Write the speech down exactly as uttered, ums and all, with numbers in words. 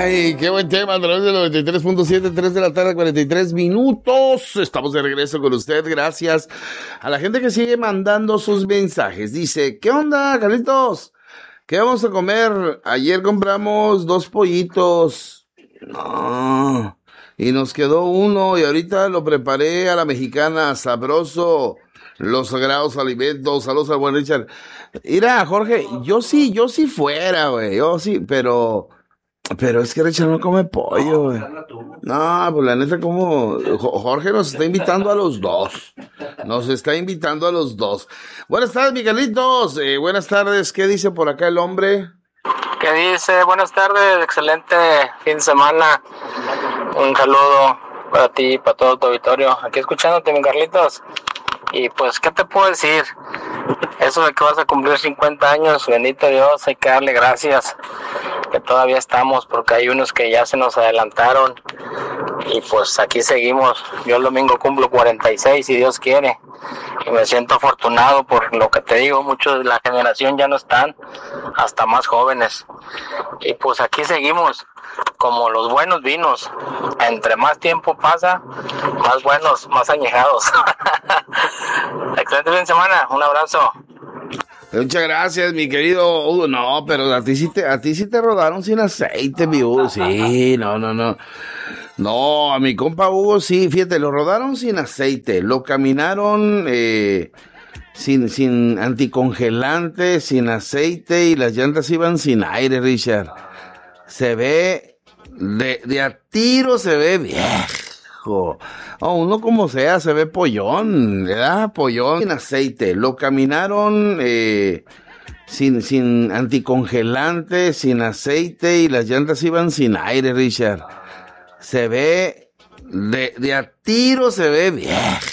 Ay, qué buen tema, a través del noventa y tres punto siete, tres de la tarde, cuarenta y tres minutos. Estamos de regreso con usted, gracias a la gente que sigue mandando sus mensajes. Dice, ¿qué onda, Carlitos? ¿Qué vamos a comer? Ayer compramos dos pollitos. No, y nos quedó uno y ahorita lo preparé a la mexicana, sabroso. Los sagrados alimentos, saludos al buen Richard. Mira, Jorge, yo sí, yo sí fuera, güey, yo sí, pero... Pero es que Richard no come pollo, güey. No, pues la neta, como Jorge nos está invitando a los dos. Nos está invitando a los dos. Buenas tardes, Miguelitos. Eh, buenas tardes. ¿Qué dice por acá el hombre? ¿Qué dice? Buenas tardes. Excelente fin de semana. Un saludo para ti y para todo tu auditorio. Aquí escuchándote, mi Carlitos. Y pues, ¿qué te puedo decir? Eso de que vas a cumplir cincuenta años, bendito Dios, hay que darle gracias que todavía estamos, porque hay unos que ya se nos adelantaron y pues aquí seguimos. Yo el domingo cumplo cuarenta y seis, si Dios quiere, y me siento afortunado por lo que te digo. Muchos de la generación ya no están, hasta más jóvenes, y pues aquí seguimos como los buenos vinos. Entre más tiempo pasa, más buenos, más añejados. Excelente fin de semana, un abrazo. Muchas gracias, mi querido Hugo. No, pero a ti sí te, a ti sí te rodaron sin aceite, mi Hugo. Sí, no, no, no. No, a mi compa Hugo sí, fíjate, lo rodaron sin aceite, lo caminaron eh, sin, sin anticongelante, sin aceite, y las llantas iban sin aire, Richard. Se ve, de, de a tiro se ve viejo. Oh, uno como sea, se ve pollón, ¿verdad? Pollón sin aceite. Lo caminaron eh, sin, sin anticongelante, sin aceite, y las llantas iban sin aire, Richard. Se ve, de, de a tiro se ve viejo.